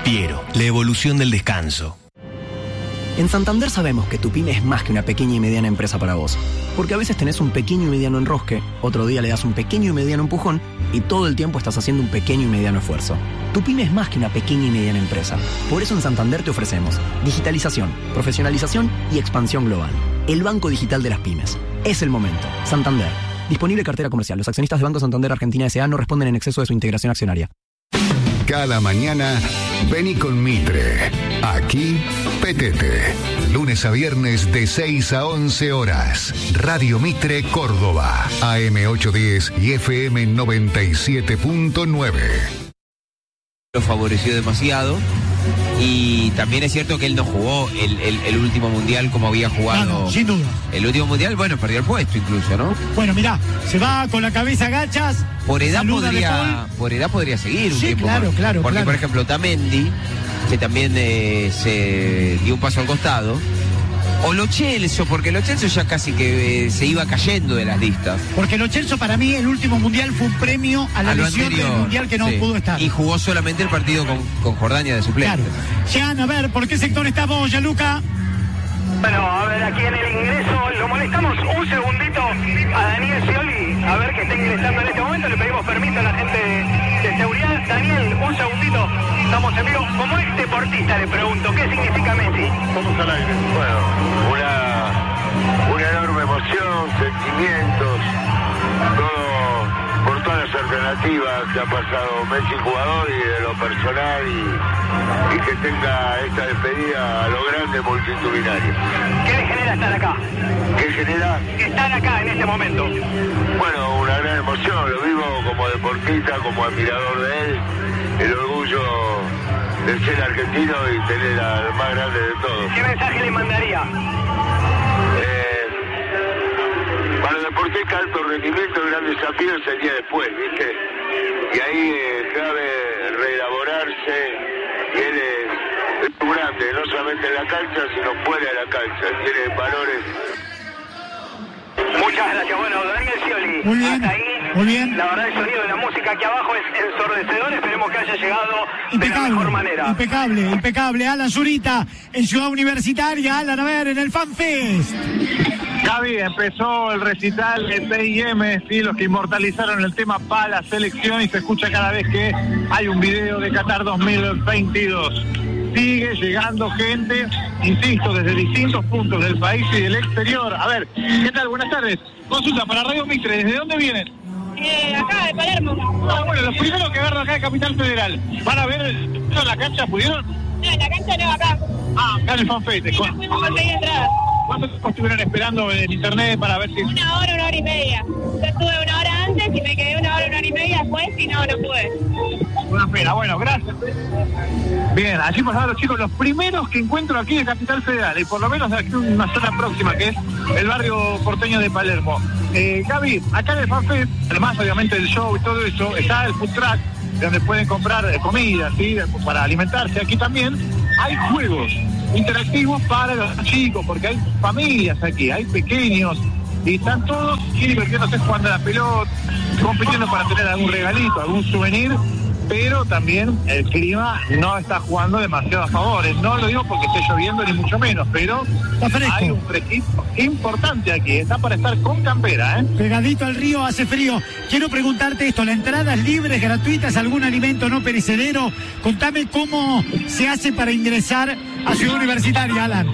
Piero, la evolución del descanso. En Santander sabemos que tu pyme es más que una pequeña y mediana empresa para vos. Porque a veces tenés un pequeño y mediano enrosque, otro día le das un pequeño y mediano empujón y todo el tiempo estás haciendo un pequeño y mediano esfuerzo. Tu pyme es más que una pequeña y mediana empresa. Por eso en Santander te ofrecemos digitalización, profesionalización y expansión global. El banco digital de las pymes. Es el momento. Santander. Disponible cartera comercial. Los accionistas de Banco Santander Argentina S.A. no responden en exceso de su integración accionaria. Cada mañana, vení con Mitre. Aquí, Petete. Lunes a viernes de 6 a 11 horas. Radio Mitre Córdoba. AM 810 y FM 97.9. Lo favoreció demasiado. Y también es cierto que él no jugó el último mundial como había jugado. No, sin duda. El último mundial, bueno, perdió el puesto incluso, ¿no? Bueno, mirá, se va con la cabeza agachas. Por edad podría seguir un tiempo claro, más. claro. Porque, por ejemplo, Otamendi, que también se dio un paso al costado. O Lo Celso, porque Lo Celso ya casi que se iba cayendo de las listas. Porque Lo Celso para mí el último mundial fue un premio a la lesión del mundial que no pudo estar. Y jugó solamente el partido con Jordania de suplente. Claro. Jean, a ver, ¿por qué sector estamos, Gianluca? Bueno, a ver, aquí en el ingreso lo molestamos un segundito a Daniel Scioli, a ver que está ingresando en este momento, le pedimos permiso a la gente de seguridad. Daniel, un segundito, estamos en vivo. Como ex deportista le pregunto, ¿qué significa Messi? Vamos al aire. Bueno, una enorme emoción, sentimientos, todo por todas las alternativas que ha pasado Messi jugador y de lo personal y que tenga esta despedida a lo grande multitudinario. ¿Qué le genera estar acá? ¿Qué genera? Estar acá en este momento. Bueno, una gran emoción, lo vivo como deportista, como admirador de él, el orgullo de ser argentino y tener al más grande de todos. ¿Qué mensaje le mandaría? Para el deportista de alto rendimiento el gran desafío es el día después, ¿viste? Y ahí es clave reelaborarse, y él es muy grande, no solamente en la cancha, sino fuera de la cancha, tiene valores. Muchas gracias, bueno, Daniel Scioli, muy bien, hasta ahí, muy bien. La verdad el sonido de la música aquí abajo es ensordecedor, esperemos que haya llegado de la mejor manera. Impecable, Alan Zurita en Ciudad Universitaria, Alan, a ver, en el FanFest. Gaby, empezó el recital de T&M, ¿sí? Los que inmortalizaron el tema para la selección y se escucha cada vez que hay un video de Qatar 2022. Sigue llegando gente, insisto, desde distintos puntos del país y del exterior. A ver, ¿qué tal? Buenas tardes. Consulta para Radio Mitre, ¿desde dónde vienen? Acá, de Palermo. Ah, bueno, los primeros que agarran acá de Capital Federal. ¿Van a ver en la cancha? ¿Pudieron? No, en la cancha no, acá. Ah, acá en el FanFest. Sí, no fuimos conseguir entradas. ¿Cuánto tiempo estuvieron esperando en internet para ver si...? Una hora y media. Yo estuve una hora antes y me quedé una hora y media después y no pude. Una pena, bueno, gracias. Bien, allí pasaron los chicos, los primeros que encuentro aquí de Capital Federal, y por lo menos de aquí una zona próxima, que es el barrio porteño de Palermo. Gaby, acá en el FanFest, además obviamente del show y todo eso, está el food truck, donde pueden comprar comida, ¿sí? Para alimentarse. Aquí también hay juegos interactivos para los chicos, porque hay familias aquí, hay pequeños, y están todos divirtiéndose jugando a la pelota, compitiendo para tener algún regalito, algún souvenir, pero también el clima no está jugando demasiado a favor. No lo digo porque esté lloviendo ni mucho menos, pero hay un fresquito importante aquí, está para estar con campera, ¿eh? Pegadito al río, hace frío. Quiero preguntarte esto, ¿la entrada es libre, es gratuita, es algún alimento no perecedero? Contame cómo se hace para ingresar a Ciudad Universitaria, Alan.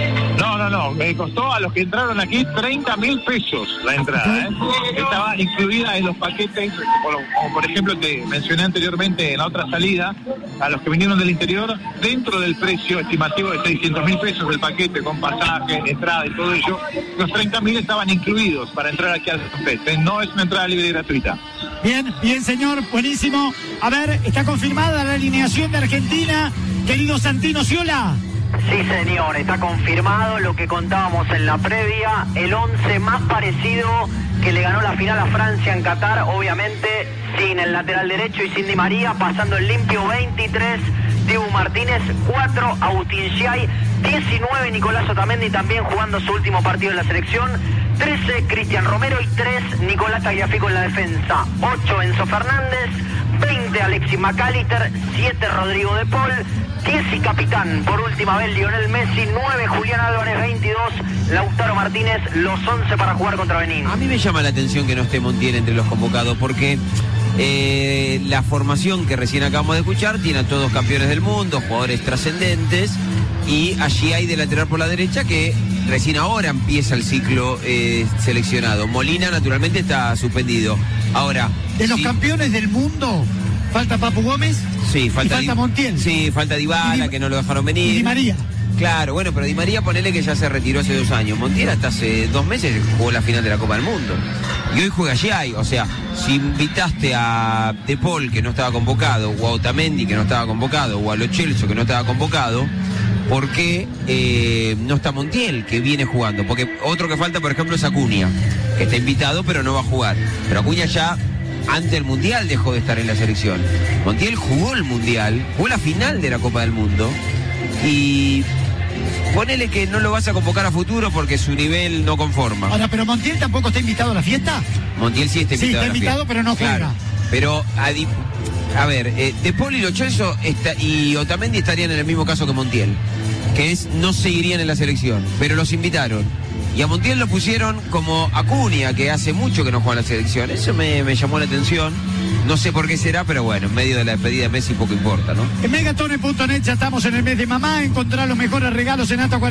No, me costó a los que entraron aquí 30.000 pesos la entrada, ¿eh? Estaba incluida en los paquetes, como por ejemplo te mencioné anteriormente en la otra salida, a los que vinieron del interior, dentro del precio estimativo de 600.000 pesos del paquete, con pasaje, entrada y todo ello, los 30.000 estaban incluidos para entrar aquí al FanFest, ¿eh? No es una entrada libre y gratuita. Bien, señor, buenísimo. A ver, ¿está confirmada la alineación de Argentina, querido Santino Sciola? Sí, señor, está confirmado lo que contábamos en la previa, el 11 más parecido que le ganó la final a Francia en Qatar, obviamente sin el lateral derecho y sin Di María, pasando el limpio 23, Dibu Martínez, 4, Agustín Giai, 19, Nicolás Otamendi también jugando su último partido en la selección, 13, Cristian Romero y 3, Nicolás Tagliafico en la defensa, 8, Enzo Fernández, 20 Alexis McAllister, 7 Rodrigo de Paul, 10 y capitán, por última vez Lionel Messi, 9 Julián Álvarez, 22 Lautaro Martínez, los 11 para jugar contra Benín. A mí me llama la atención que no esté Montiel entre los convocados, porque la formación que recién acabamos de escuchar tiene a todos campeones del mundo, jugadores trascendentes, y allí hay de lateral por la derecha que recién ahora empieza el ciclo seleccionado. Molina naturalmente está suspendido. Ahora, de los campeones del mundo, falta Papu Gómez. Sí, falta Montiel. Sí, falta Dybala, que no lo dejaron venir. Y Di María. Claro, bueno, pero Di María, ponele que ya se retiró hace 2 años. Montiel hasta hace 2 meses jugó la final de la Copa del Mundo. Y hoy juega Giai. O sea, si invitaste a De Paul, que no estaba convocado, o a Otamendi, que no estaba convocado, o a Lo Celso, que no estaba convocado, ¿por qué no está Montiel, que viene jugando? Porque otro que falta, por ejemplo, es Acuña, que está invitado, pero no va a jugar. Pero Acuña ya antes del Mundial dejó de estar en la selección. Montiel jugó el Mundial, jugó la final de la Copa del Mundo, y ponele que no lo vas a convocar a futuro porque su nivel no conforma. Ahora, pero Montiel tampoco está invitado a la fiesta. Montiel sí está invitado. Sí, está invitado, pero no juega. Claro, pero a ver, De Paul y Lo Celso y Otamendi estarían en el mismo caso que Montiel, que es no seguirían en la selección, pero los invitaron. Y a Montiel lo pusieron como Acuña, que hace mucho que no juega en la selección. Eso me llamó la atención. No sé por qué será, pero bueno, en medio de la despedida de Messi poco importa, ¿no? En Megatone.net ya estamos en el mes de mamá. Encontrar los mejores regalos en hasta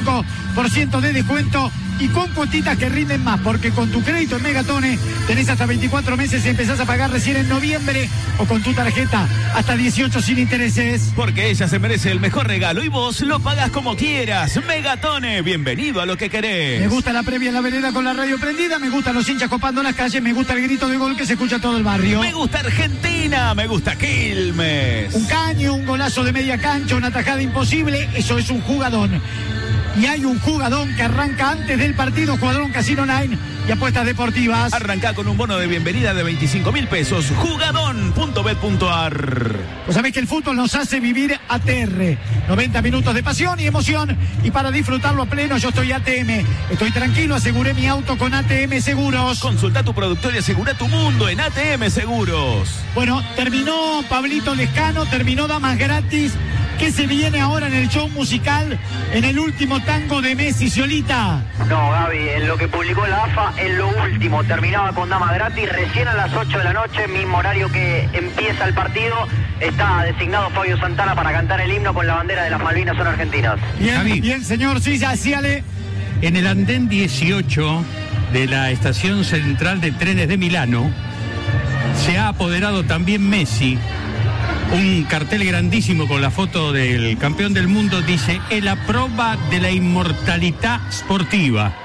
45% de descuento y con cuotitas que rinden más, porque con tu crédito en Megatone tenés hasta 24 meses y empezás a pagar recién en noviembre, o con tu tarjeta hasta 18 sin intereses. Porque ella se merece el mejor regalo y vos lo pagás como quieras. Megatone, bienvenido a lo que querés. Me gusta la previa en la vereda con la radio prendida, me gustan los hinchas copando las calles, me gusta el grito de gol que se escucha todo el barrio. Me gusta Argentina, me gusta Quilmes. Un caño, un golazo de media cancha, una tajada imposible, eso es un jugadón. Y hay un jugadón que arranca antes del partido, Jugadón Casino Online y apuestas deportivas. Arrancá con un bono de bienvenida de 25.000 pesos. Jugadón.bet.ar. Pues sabés que el fútbol nos hace vivir ATR. 90 minutos de pasión y emoción. Y para disfrutarlo a pleno, yo estoy ATM. Estoy tranquilo, aseguré mi auto con ATM Seguros. Consulta tu productor y asegura tu mundo en ATM Seguros. Bueno, terminó Pablito Lescano, terminó Damas Gratis. ¿Qué se viene ahora en el show musical, en el último tango de Messi, Ciolita? No, Gaby, en lo que publicó la AFA, en lo último, terminaba con Damas Gratis, recién a las 8 de la noche, mismo horario que empieza el partido, está designado Fabio Santana para cantar el himno con la bandera de las Malvinas, son argentinas. Bien, bien, señor, sí, Ale. En el andén 18 de la estación central de trenes de Milano, se ha apoderado también Messi. Un cartel grandísimo con la foto del campeón del mundo dice: "Es la prova de la inmortalidad sportiva".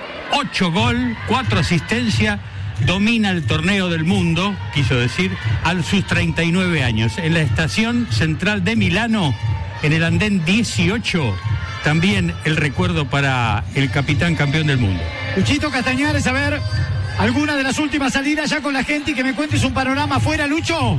8 gol, 4 asistencias, domina el torneo del mundo, quiso decir, a sus 39 años. En la estación central de Milano, en el andén 18, también el recuerdo para el capitán campeón del mundo. Luchito Castañares, a ver, alguna de las últimas salidas ya con la gente y que me cuentes un panorama afuera, Lucho.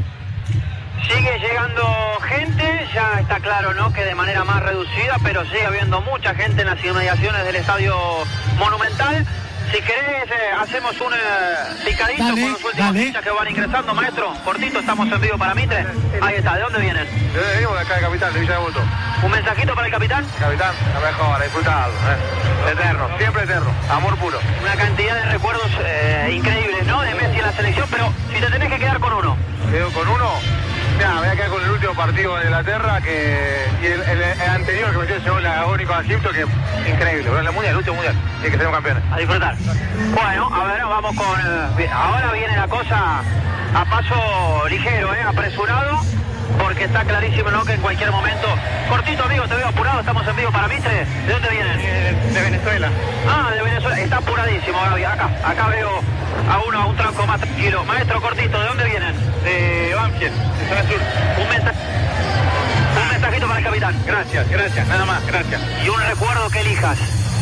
Sigue llegando gente, ya está claro, ¿no?, que de manera más reducida, pero sigue habiendo mucha gente en las inmediaciones del Estadio Monumental. Si querés, hacemos un picadito con los últimos hinchas que van ingresando. Maestro, cortito, estamos en vivo para Mitre. Ahí está, ¿de dónde vienen? Venimos de acá de Capital, de Villa de Bulto. ¿Un mensajito para el capitán? Capitán, lo mejor, disfrutado. Eterno, siempre eterno, amor puro. Una cantidad de recuerdos increíbles, ¿no?, de Messi en la selección, pero si te tenés que quedar con uno. ¿Quedo con uno? Mira, me voy a quedar con el último partido de Inglaterra y el anterior que metió el segundo agónico a Egipto, que increíble. Pero el mundial, el último mundial, y que seamos campeones. A disfrutar. Bueno, a ver, vamos con... ahora viene la cosa a paso ligero, apresurado, porque está clarísimo, ¿no?, que en cualquier momento... Cortito, amigo, te veo apurado, estamos en vivo para Mitre. ¿De dónde vienen? De Venezuela. Ah, de Venezuela. Está apuradísimo, Gaby. Acá veo a un tranco más tranquilo. Maestro, cortito, ¿de dónde vienen? De Banfield, de zona sur. Un mensajito para el capitán. Gracias, nada más, gracias. Y un recuerdo que elijas.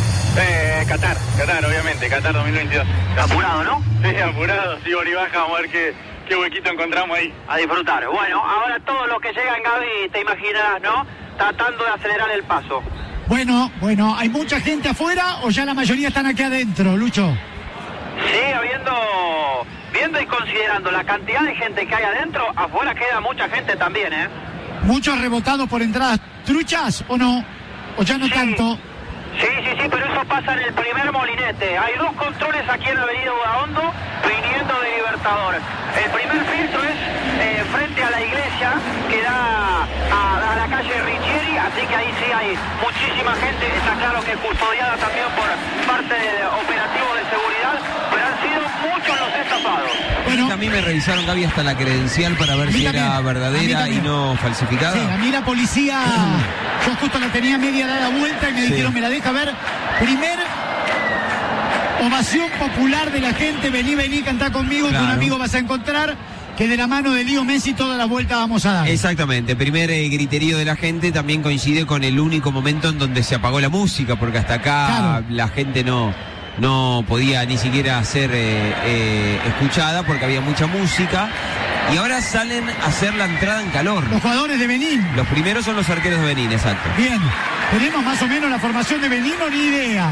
Qatar, obviamente, Qatar 2022. Apurado, ¿no? Sí, apurado, sí, baja, vamos a ver qué huequito encontramos ahí. A disfrutar. Bueno, ahora todos los que llegan, Gaby, te imaginarás, ¿no?, tratando de acelerar el paso. Bueno, ¿hay mucha gente afuera o ya la mayoría están aquí adentro, Lucho? Sigue habiendo viendo y considerando la cantidad de gente que hay adentro, afuera queda mucha gente también, ¿eh? ¿Muchos rebotados por entradas truchas o no? ¿O ya no tanto? Sí, pero eso pasa en el primer molinete. Hay 2 controles aquí en la avenida Udaondo, viniendo de Libertador. El primer filtro es frente a la iglesia, que da a la calle Richieri, así que ahí sí hay muchísima gente. Está claro que custodiada también por parte del operativo de seguridad, pero han sido muchos los destapados. Bueno, a mí me revisaron, Gaby, hasta la credencial para ver si era verdadera y no falsificada. Sí, a mí la policía, yo justo la tenía media dada vuelta y me dijeron, me la deja ver. Primer ovación popular de la gente, vení, cantá conmigo, claro. Que un amigo vas a encontrar, que de la mano de Leo Messi toda la vuelta vamos a dar. Exactamente, primer griterío de la gente también coincide con el único momento en donde se apagó la música, porque hasta acá la gente no podía ni siquiera ser escuchada porque había mucha música. Y ahora salen a hacer la entrada en calor. Los jugadores de Benín. Los primeros son los arqueros de Benín, exacto. Bien, ¿tenemos más o menos la formación de Benín o ni idea?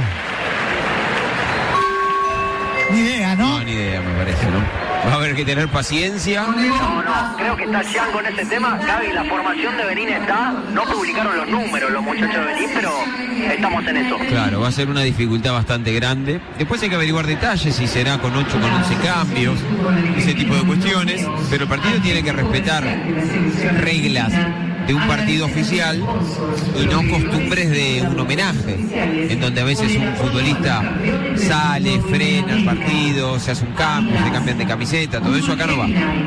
Ni idea, ¿no? No, ni idea, me parece, ¿no? Va a haber que tener paciencia. No, creo que está Jean con ese tema. Gaby, la formación de Benín está. No publicaron los números los muchachos de Benín, pero estamos en eso. Claro, va a ser una dificultad bastante grande. Después hay que averiguar detalles, si será con 8 con 11 cambios, ese tipo de cuestiones. Pero el partido tiene que respetar reglas de un partido oficial y no costumbres de un homenaje, en donde a veces un futbolista sale, frena el partido, se hace un cambio, se cambian de camiseta, todo eso acá no va.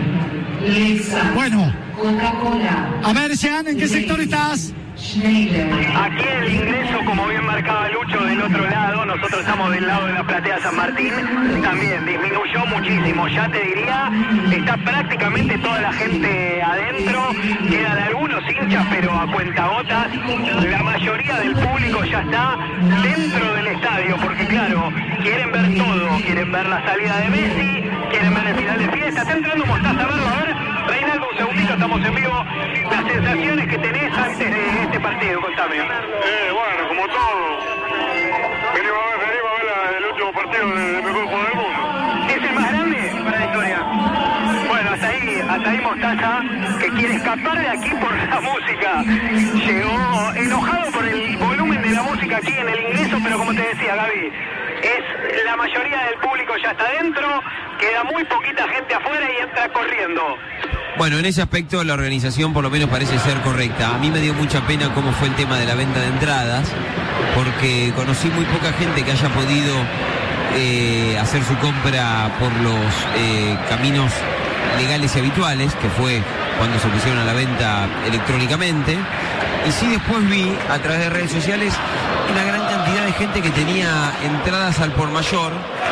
Bueno, a ver, Jean, ¿en qué sector estás? Aquí el ingreso, como bien marcaba Lucho, del otro lado, nosotros estamos del lado de la platea San Martín, también disminuyó muchísimo, ya te diría, está prácticamente toda la gente adentro, quedan algunos hinchas pero a cuentagotas, la mayoría del público ya está dentro del estadio, porque claro, quieren ver todo, quieren ver la salida de Messi, quieren ver el final de fiesta, está entrando Mostaza a verlo, a ver, Reinaldo, un segundito, estamos en vivo, las sensaciones que tenés antes de este partido, contame. Bueno, como todo, venimos a ver el último partido del mejor jugador del mundo. ¿Es el más grande para la historia? Bueno, hasta ahí Mostaza, que quiere escapar de aquí por la música. Llegó enojado por el volumen de la música aquí en el ingreso, pero como te decía, Gaby, la mayoría del público ya está dentro, queda muy poquita gente afuera y entra corriendo. Bueno, en ese aspecto la organización por lo menos parece ser correcta. A mí me dio mucha pena cómo fue el tema de la venta de entradas, porque conocí muy poca gente que haya podido hacer su compra por los caminos legales y habituales, que fue cuando se pusieron a la venta electrónicamente. Y sí, después vi a través de redes sociales una gran cantidad de gente que tenía entradas al por mayor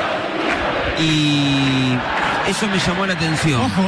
y eso me llamó la atención. Ojo,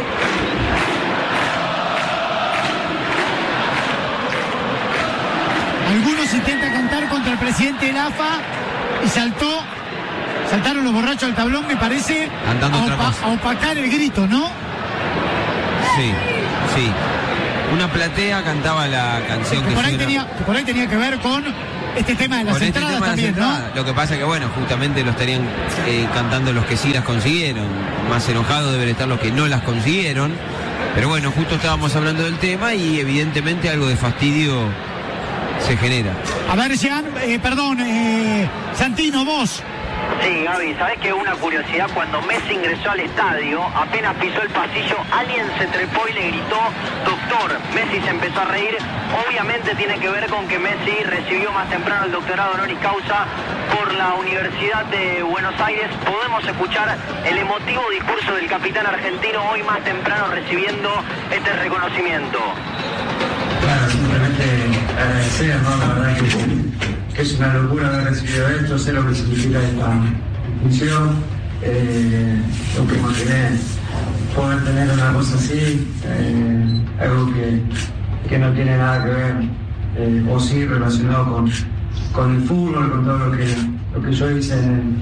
Algunos intentan cantar contra el presidente del AFA y saltaron los borrachos al tablón, me parece, a opacar el grito, ¿no? Sí. Una platea cantaba la canción que por ahí tenía que ver con este tema de las entradas también, ¿no? Lo que pasa que, bueno, justamente lo estarían cantando los que sí las consiguieron. Más enojados deben estar los que no las consiguieron. Pero bueno, justo estábamos hablando del tema y evidentemente algo de fastidio se genera. A ver, Jean, Santino, vos. Sí, Gaby, ¿sabés qué? Una curiosidad, cuando Messi ingresó al estadio, apenas pisó el pasillo, alguien se trepó y le gritó, doctor. Messi se empezó a reír. Obviamente tiene que ver con que Messi recibió más temprano el doctorado honoris causa por la Universidad de Buenos Aires. Podemos escuchar el emotivo discurso del capitán argentino hoy más temprano recibiendo este reconocimiento. Claro, simplemente agradecer, ¿no? La verdad que es una locura haber recibido esto, sé lo que significa esta distinción, lo que poder tener una cosa así, algo que no tiene nada que ver, o sí relacionado con el fútbol, con todo lo que yo hice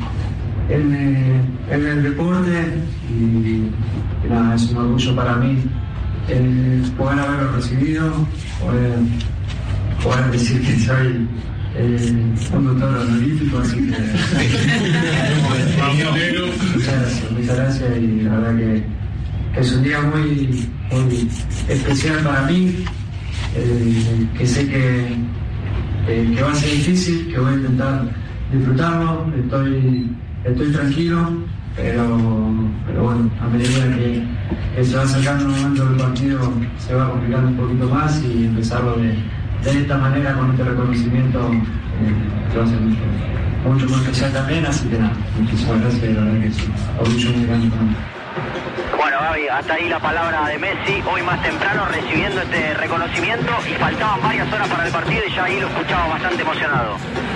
en el deporte, y nada, es un orgullo para mí poder haberlo recibido, poder decir que soy un doctor honorífico, así que muchas gracias y la verdad que es un día muy, muy especial para mí, que sé que va a ser difícil, que voy a intentar disfrutarlo, estoy tranquilo, pero bueno, a medida que se va acercando el momento del partido se va complicando un poquito más y empezarlo de esta manera con este reconocimiento va a ser mucho más especial también, así que nada, muchísimas gracias y la verdad que es un orgullo muy grande para mí. Bueno, Gaby, hasta ahí la palabra de Messi, hoy más temprano recibiendo este reconocimiento y faltaban varias horas para el partido y ya ahí lo escuchaba bastante emocionado.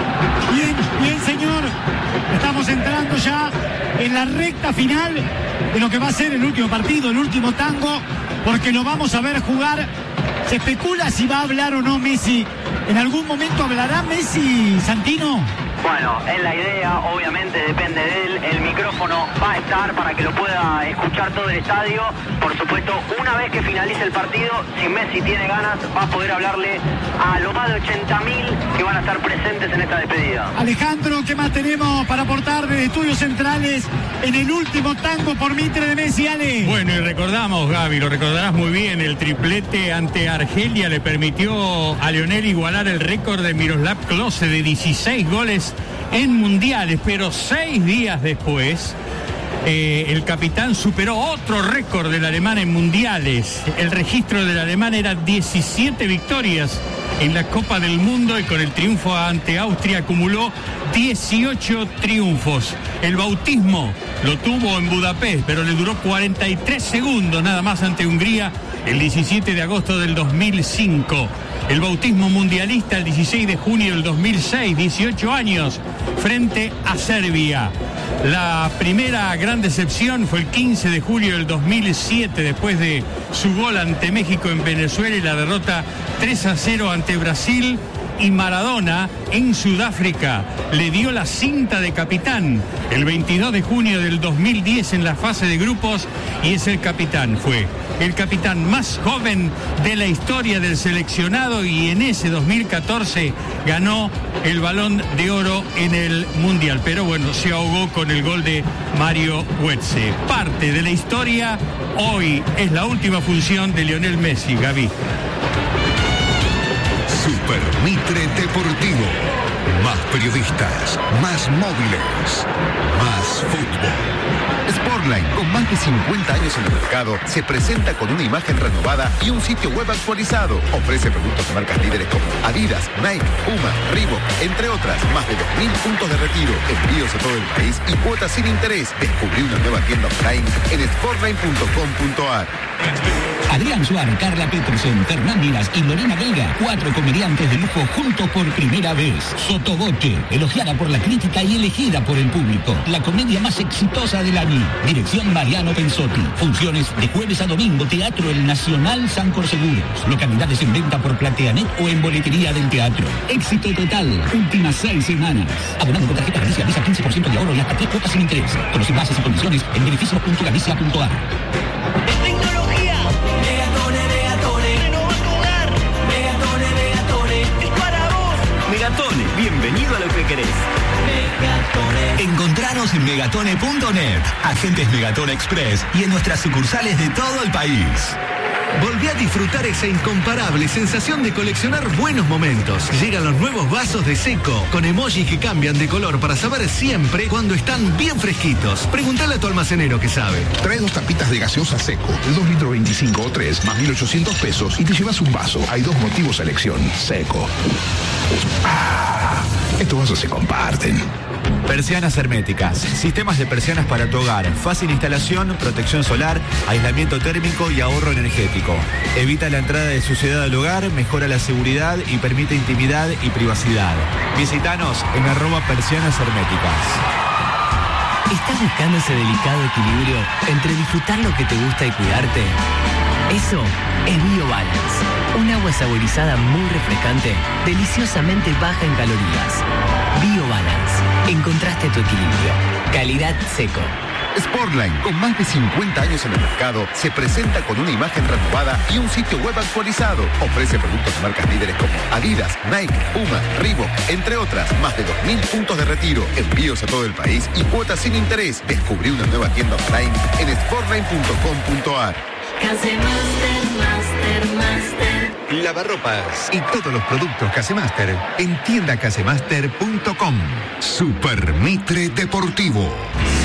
Bien, señor, estamos entrando ya en la recta final de lo que va a ser el último partido, el último tango, porque lo vamos a ver jugar. Se especula si va a hablar o no Messi. ¿En algún momento hablará Messi, Santino? Bueno, es la idea, obviamente depende de él, el micrófono va a estar para que lo pueda escuchar todo el estadio. Por supuesto, una vez que finalice el partido, si Messi tiene ganas, va a poder hablarle a lo más de 80.000 que van a estar presentes en esta despedida. Alejandro, ¿qué más tenemos para aportar de Estudios Centrales en el último tango por Mitre de Messi, Ale? Bueno, y recordamos, Gaby, lo recordarás muy bien, el triplete ante Argelia le permitió a Lionel igualar el récord de Miroslav Klose de 16 goles en mundiales, pero 6 días después el capitán superó otro récord del alemán en mundiales. El registro del alemán era 17 victorias en la Copa del Mundo y con el triunfo ante Austria acumuló 18 triunfos. El bautismo lo tuvo en Budapest, pero le duró 43 segundos nada más ante Hungría el 17 de agosto del 2005. El bautismo mundialista el 16 de junio del 2006, 18 años, frente a Serbia. La primera gran decepción fue el 15 de julio del 2007, después de su gol ante México en Venezuela y la derrota 3-0 ante Brasil. Y Maradona en Sudáfrica le dio la cinta de capitán el 22 de junio del 2010 en la fase de grupos y es el capitán, fue el capitán más joven de la historia del seleccionado y en ese 2014 ganó el Balón de Oro en el Mundial, pero bueno, se ahogó con el gol de Mario Götze. Parte de la historia, hoy es la última función de Lionel Messi, Gaby. Super Mitre Deportivo. Más periodistas, más móviles, más fútbol. Sportline, con más de 50 años en el mercado, se presenta con una imagen renovada y un sitio web actualizado. Ofrece productos de marcas líderes como Adidas, Nike, Puma, Reebok, entre otras. Más de 2.000 puntos de retiro, envíos a todo el país y cuotas sin interés. Descubrí una nueva tienda offline en sportline.com.ar. Adrián Suárez, Carla Peterson, Fernán Miras y Lorena Vega, 4 comediantes de lujo juntos por primera vez. Sotoboche, elogiada por la crítica y elegida por el público. La comedia más exitosa del año. Dirección Mariano Pensotti. Funciones de jueves a domingo, Teatro El Nacional Sancor Seguros. Localidades en venta por Plateanet o en boletería del teatro. Éxito total. Últimas 6 semanas. Abonando con tarjeta Galicia, Visa 15% de ahorro y hasta 3 cuotas sin interés. Conoce bases y condiciones en beneficios.galicia.ar. Megatone, bienvenido a lo que querés. Megatone. Encontranos en megatone.net, agentes Megatone Express y en nuestras sucursales de todo el país. Volví a disfrutar esa incomparable sensación de coleccionar buenos momentos. Llegan los nuevos vasos de Seco, con emojis que cambian de color para saber siempre cuando están bien fresquitos. Pregúntale a tu almacenero que sabe. Trae 2 tapitas de gaseosa Seco, de 2 litros 25 o 3, más 1.800 pesos y te llevas un vaso. Hay 2 motivos a elección. Seco. Estos vasos se comparten. Persianas herméticas, sistemas de persianas para tu hogar, fácil instalación, protección solar, aislamiento térmico y ahorro energético. Evita la entrada de suciedad al hogar, mejora la seguridad y permite intimidad y privacidad. Visítanos en @persianas herméticas. ¿Estás buscando ese delicado equilibrio entre disfrutar lo que te gusta y cuidarte? Eso es BioBalance, un agua saborizada muy refrescante, deliciosamente baja en calorías. BioBalance, encontraste tu equilibrio. Calidad Seco. Sportline, con más de 50 años en el mercado, se presenta con una imagen renovada y un sitio web actualizado. Ofrece productos de marcas líderes como Adidas, Nike, Puma, Reebok, entre otras. Más de 2.000 puntos de retiro, envíos a todo el país y cuotas sin interés. Descubrí una nueva tienda online en sportline.com.ar. Lavarropas y todos los productos Casemaster en tiendacasemaster.com. Super Mitre Deportivo.